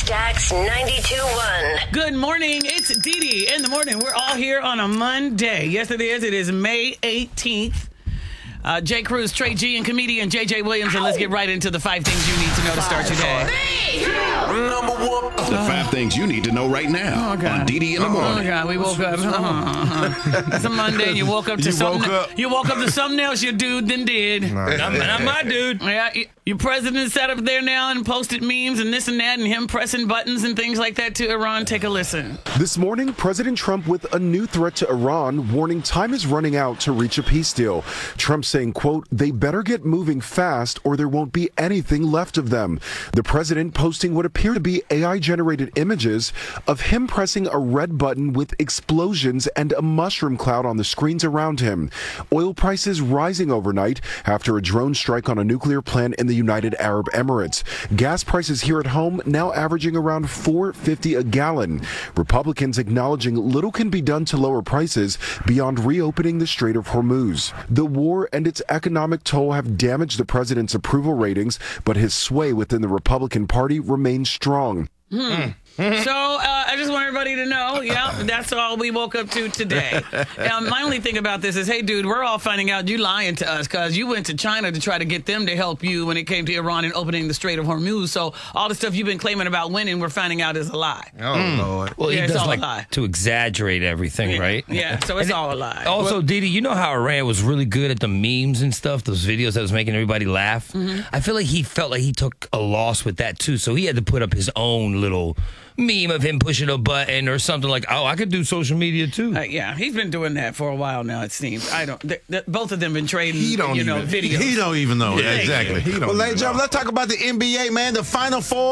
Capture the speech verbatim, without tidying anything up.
Stacks ninety-two point one. Good morning. It's Dee Dee in the morning. We're all here on a Monday. Yes, it is. It is May eighteenth. Uh, Jay Cruz, Trey G, and comedian J J Williams. And let's get right into the five things you need to know to start your day. Number one. The five things you need to know right now Oh, God. on Dee Dee in the Oh, morning. God. We woke up. Uh-huh. It's a Monday, and you woke up to You something. woke up. You woke up to something else your dude then did. Not, not my dude. Yeah, y- your president sat up there now and posted memes and this and that, and him pressing buttons and things like that to Iran. Take a listen. This morning, President Trump with a new threat to Iran, warning time is running out to reach a peace deal. Trump saying, quote, they better get moving fast or there won't be anything left of them. The president posting what appear to be A I-generated images of him pressing a red button with explosions and a mushroom cloud on the screens around him. Oil prices rising overnight after a drone strike on a nuclear plant in the United Arab Emirates. Gas prices here at home now averaging around four fifty a gallon. Republicans acknowledging little can be done to lower prices beyond reopening the Strait of Hormuz. The war and its economic toll have damaged the president's approval ratings, but his sway within the Republican Party remains strong. Hmm. So uh, I just want everybody to know, yeah, that's all we woke up to today. Now, my only thing about this is, hey, dude, we're all finding out you lying to us because you went to China to try to get them to help you when it came to Iran and opening the Strait of Hormuz. So all the stuff you've been claiming about winning, we're finding out is a lie. Oh, Lord. Well, Yeah, he it's does all a like lie. to exaggerate everything, Yeah. right? Yeah, so it's all a lie. Also, Dee Dee, you know how Iran was really good at the memes and stuff, those videos that was making everybody laugh? Mm-hmm. I feel like he felt like he took a loss with that, too. So he had to put up his own little meme of him pushing a button or something like, oh, I could do social media, too. Uh, yeah, he's been doing that for a while now, it seems. I don't. Th- th- both of them been trading, He don't you know, even. videos. He don't even know. Yeah. Exactly. He don't Well, even ladies and know. gentlemen, let's talk about the N B A, man. The Final Four.